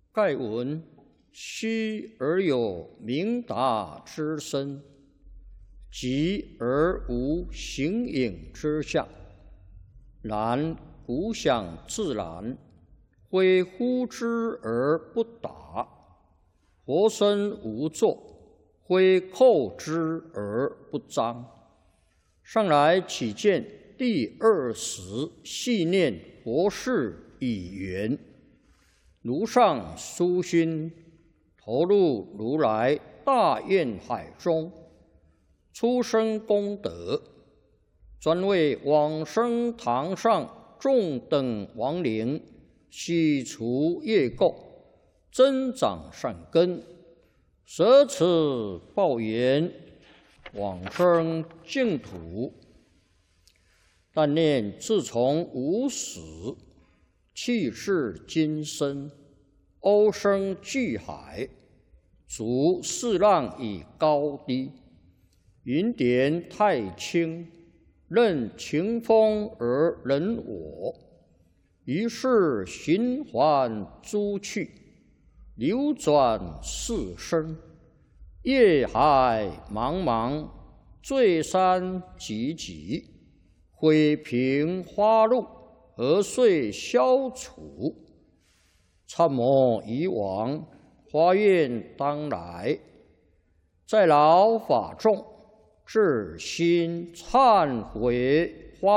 盖闻虚而有明达之身，寂而无形影之相。然古想自然，非呼之而不答；活身无作，非叩之而不彰。上来起见第20细念佛事已圆，如上殊心，投入如来大愿海中，出生功德，专为往生堂上众等亡灵洗除业垢，增长善根，舍此报缘，往生净土。但念自从无始，气世今生，欧生巨海，逐四浪以高低，云点太清，任情风而人我。于是循环诸趣，流转四生，业海茫茫，罪山积积，毁平花路，何遂消除？参谋以往，发愿当来，在劳法众，至心忏悔。